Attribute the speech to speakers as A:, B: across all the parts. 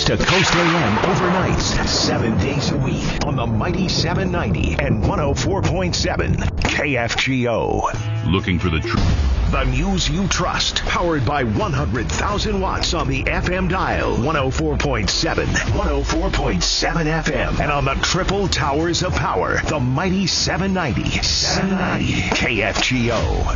A: Coast to Coast AM overnights, 7 days a week on the mighty 790 and 104.7 KFGO.
B: Looking for the truth.
A: The news you trust, powered by 100,000 watts on the FM dial, 104.7, 104.7 FM, and on the triple towers of power, the mighty 790 KFGO.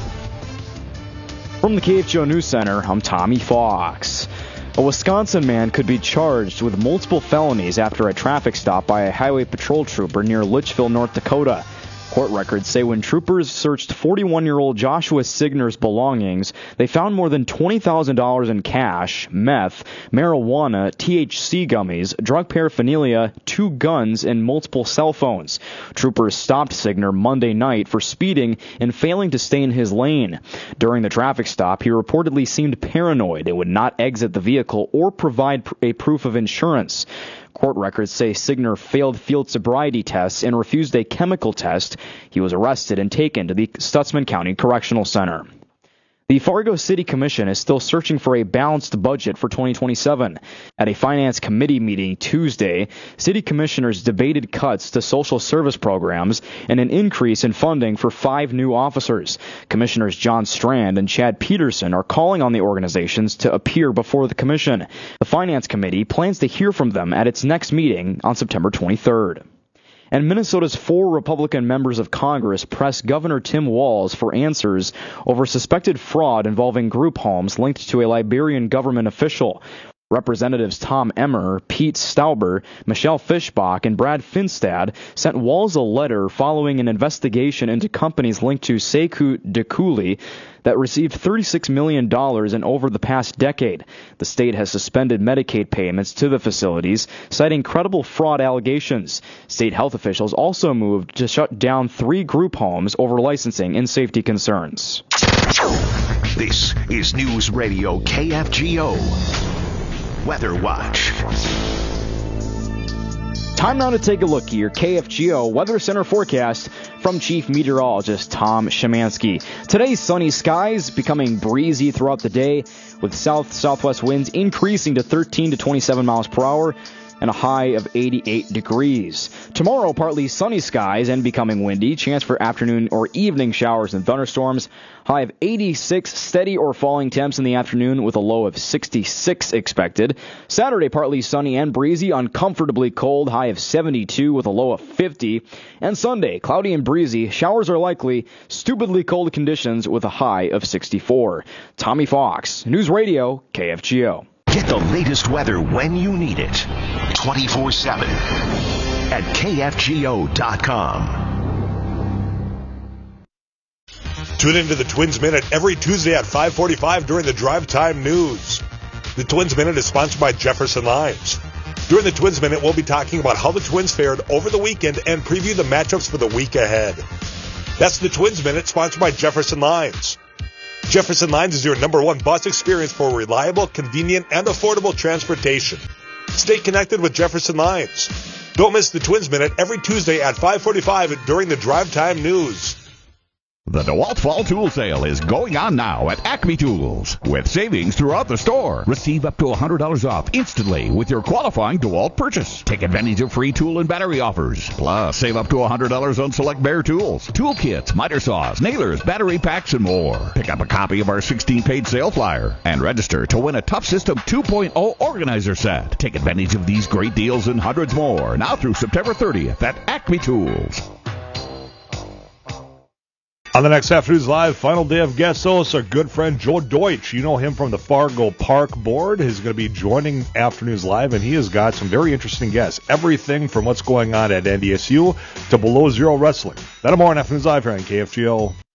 C: From the KFGO News Center, I'm Tommy Fox. A Wisconsin man could be charged with multiple felonies after a traffic stop by a highway patrol trooper near Litchfield, North Dakota. Court records say when troopers searched 41-year-old Joshua Signer's belongings, they found more than $20,000 in cash, meth, marijuana, THC gummies, drug paraphernalia, 2 guns, and multiple cell phones. Troopers stopped Signer Monday night for speeding and failing to stay in his lane. During the traffic stop, he reportedly seemed paranoid and would not exit the vehicle or provide a proof of insurance. Court records say Signer failed field sobriety tests and refused a chemical test. He was arrested and taken to the Stutsman County Correctional Center. The Fargo City Commission is still searching for a balanced budget for 2027. At a Finance Committee meeting Tuesday, city commissioners debated cuts to social service programs and an increase in funding for 5 new officers. Commissioners John Strand and Chad Peterson are calling on the organizations to appear before the commission. The Finance Committee plans to hear from them at its next meeting on September 23rd. And Minnesota's 4 Republican members of Congress pressed Governor Tim Walz for answers over suspected fraud involving group homes linked to a Liberian government official. Representatives Tom Emmer, Pete Stauber, Michelle Fischbach, and Brad Finstad sent Walz a letter following an investigation into companies linked to Sekou Dekuli that received $36 million in over the past decade. The state has suspended Medicaid payments to the facilities, citing credible fraud allegations. State health officials also moved to shut down 3 group homes over licensing and safety concerns.
A: This is News Radio KFGO. Weather Watch.
C: Time now to take a look at your KFGO Weather Center forecast from Chief Meteorologist Tom Szymanski. Today's sunny skies becoming breezy throughout the day, with south-southwest winds increasing to 13 to 27 miles per hour and a high of 88 degrees. Tomorrow, partly sunny skies and becoming windy. Chance for afternoon or evening showers and thunderstorms. High of 86, steady or falling temps in the afternoon with a low of 66 expected. Saturday, partly sunny and breezy, uncomfortably cold. High of 72 with a low of 50. And Sunday, cloudy and breezy. Showers are likely. Stupidly cold conditions with a high of 64. Tommy Fox, News Radio, KFGO.
A: Get the latest weather when you need it. 24/7 at KFGO.com.
D: Tune into the Twins Minute every Tuesday at 5:45 during the Drive Time News. The Twins Minute is sponsored by Jefferson Limes. During the Twins Minute, we'll be talking about how the Twins fared over the weekend and preview the matchups for the week ahead. That's the Twins Minute, sponsored by Jefferson Limes. Jefferson Limes is your #1 bus experience for reliable, convenient, and affordable transportation. Stay connected with Jefferson Limes. Don't miss the Twins Minute every Tuesday at 5:45 during the Drive Time News.
E: The DeWalt Fall Tool Sale is going on now at Acme Tools. With savings throughout the store, receive up to $100 off instantly with your qualifying DeWalt purchase. Take advantage of free tool and battery offers. Plus, save up to $100 on select Bear tools, tool kits, miter saws, nailers, battery packs, and more. Pick up a copy of our 16-page sale flyer and register to win a Tough System 2.0 organizer set. Take advantage of these great deals and hundreds more now through September 30th at Acme Tools.
D: On the next Afternoons Live, final day of guest hosts, our good friend Joe Deutsch. You know him from the Fargo Park Board. He's going to be joining Afternoons Live, and he has got some very interesting guests. Everything from what's going on at NDSU to below zero wrestling. That and more on Afternoons Live here on KFGO.